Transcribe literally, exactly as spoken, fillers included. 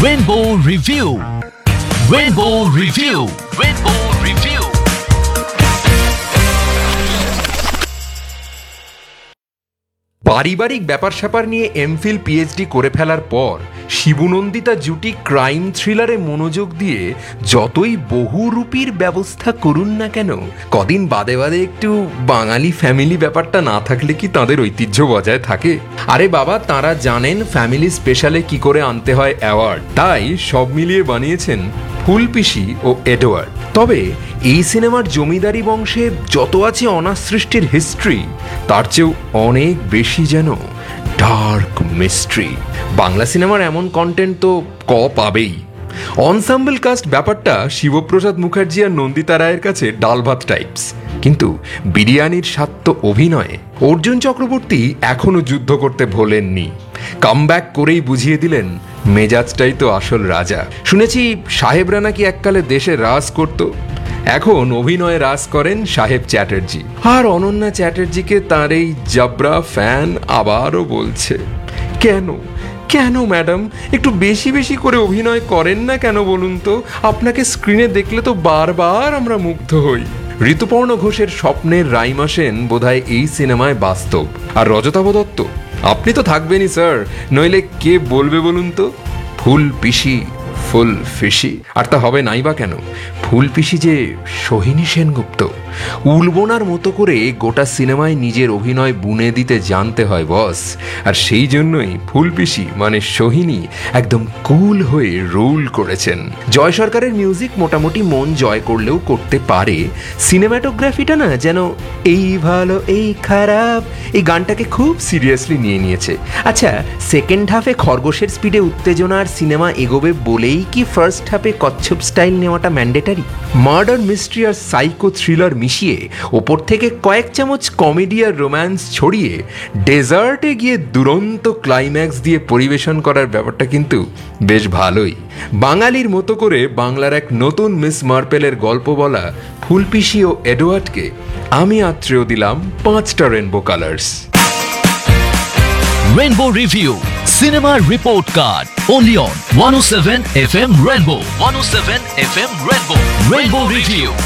Rainbow Review. Rainbow Review. Rainbow Review. পারিবারিক ব্যাপার স্যাপার নিয়ে এমফিল পিএইচডি করে ফেলার পর শিবুনন্দিতা জুটি ক্রাইম থ্রিলারে মনোযোগ দিয়ে যতই বহুরূপীর ব্যবস্থা করুন না কেন, কদিন বাদে বাদে একটু বাঙালি ফ্যামিলি ব্যাপারটা না থাকলে কি তাদের ঐতিহ্য বজায় থাকে? আরে বাবা, তারা জানেন ফ্যামিলি স্পেশালে কি করে আনতে হয় অ্যাওয়ার্ড, তাই সব মিলিয়ে বানিয়েছেন ফুলপিসি ও এডওয়ার্ড। তবে এই সিনেমার জমিদারি বংশে যত আছে অনাথ সৃষ্টির হিস্ট্রি, তার চেয়েও অনেক বেশি যেন ডার্ক মিস্ট্রি। বাংলা সিনেমার এমন কন্টেন্ট তো ক পাবেই। অনসাম্বল কাস্ট ব্যাপারটা শিবপ্রসাদ মুখার্জি আর নন্দিতা রায়ের কাছে ডাল ভাত টাইপস, কিন্তু বিরিয়ানির স্বাদ তো অভিনয়ে। অর্জুন চক্রবর্তী এখনো যুদ্ধ করতে ভোলেননি, কামব্যাক করেই বুঝিয়ে দিলেন মেজাজটাই তো আসল রাজা। শুনেছি সাহেবরা নাকি এককালে দেশে রাজ করত, এখন অভিনয়ে রাজ করেন সাহেব চ্যাটার্জি। আর অনন্যা চ্যাটার্জিকে তার এই জাবরা ফ্যান আবারও বলছে, কেন কেন ম্যাডাম একটু বেশি বেশি করে অভিনয় করেন না কেন বলুন তো? আপনাকে স্ক্রিনে দেখলে তো বারবার আমরা মুগ্ধ হই। ঋতুপর্ণ ঘোষের স্বপ্নের রাইমা সেন বোধহয় এই সিনেমায় বাস্তব। আর রজতাভ দত্ত, আপনি তো থাকবেনই স্যার, নইলে কে বলবে বলুন তো? ফুল পিসি ফুল ফিসি। আর তা হবে নাই বা কেন, ফুল পিসি যে সোহিনী সেনগুপ্ত। উলবোনার মতো করে গোটা সিনেমায় নিজের অভিনয় বুনে দিতে জানতে হয় বস। আর সেই জন্যই ফুল পিসি মানে সোহিনী একদম কুল হয়ে রুল করেছেন। জয় সরকারের মিউজিক মোটামুটি মন জয় করলেও করতে পারে, সিনেমাটোগ্রাফিটা না যেন এই ভালো এই খারাপ এই গানটাকে খুব সিরিয়াসলি নিয়ে নিয়েছে। আচ্ছা, সেকেন্ড হাফে খরগোশের স্পিডে উত্তেজনার সিনেমা এগোবে বলেই কি ফার্স্ট হাফে কচ্ছপ স্টাইল নেওয়াটা ম্যান্ডেটারি? মার্ডার মিস্ট্রি আর সাইকো থ্রিলার মিশিয়ে ওপর থেকে কয়েক চামচ কমেডি আর রোম্যান্স ছড়িয়ে ডেজার্টে গিয়ে দুরন্ত ক্লাইম্যাক্স দিয়ে পরিবেশন করার ব্যাপারটা কিন্তু বেশ ভালোই। বাঙালির মতো করে বাংলার এক নতুন মিস মার্পেলের গল্প বলা ফুলপিসি ও এডওয়ার্ডকে আমি আত্রেয় দিলাম পাঁচটা rainbow colours. Rainbow Review. Cinema Report Card. Only on one oh seven F M Rainbow. one oh seven F M Rainbow. Rainbow Review.